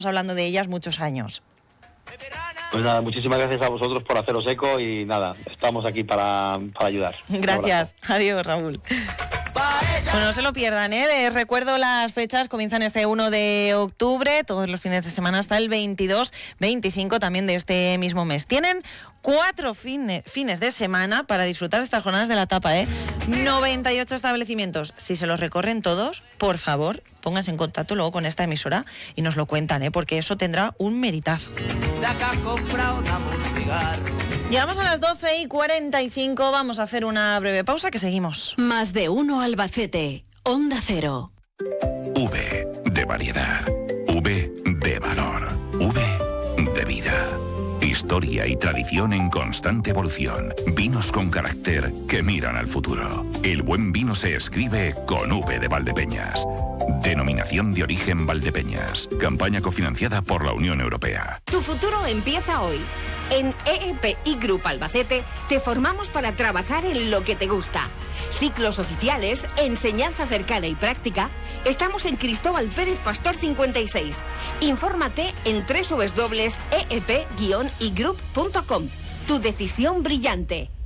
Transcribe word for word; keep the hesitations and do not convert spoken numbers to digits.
hablando de ellas muchos años. Pues nada, muchísimas gracias a vosotros por haceros eco y nada, estamos aquí para, para ayudar. Gracias. Adiós, Raúl. Bueno, no se lo pierdan, ¿eh? Les recuerdo las fechas, comienzan este uno de octubre, todos los fines de semana hasta el veintidós, veinticinco también de este mismo mes. Tienen cuatro fine, fines de semana para disfrutar estas jornadas de la tapa, ¿eh? noventa y ocho establecimientos. Si se los recorren todos, por favor, pónganse en contacto luego con esta emisora y nos lo cuentan, ¿eh? Porque eso tendrá un meritazo. Llegamos a las doce y cuarenta y cinco, vamos a hacer una breve pausa que seguimos. Más de uno Albacete, Onda Cero. V de variedad, V de valor, V de vida. Historia y tradición en constante evolución. Vinos con carácter que miran al futuro. El buen vino se escribe con V de Valdepeñas. Denominación de origen Valdepeñas. Campaña cofinanciada por la Unión Europea. Tu futuro empieza hoy. En E E P I Group Albacete te formamos para trabajar en lo que te gusta. Ciclos oficiales, enseñanza cercana y práctica. Estamos en Cristóbal Pérez Pastor cincuenta y seis. Infórmate en doble u doble u doble u punto e e p guion i group punto com. Tu decisión brillante.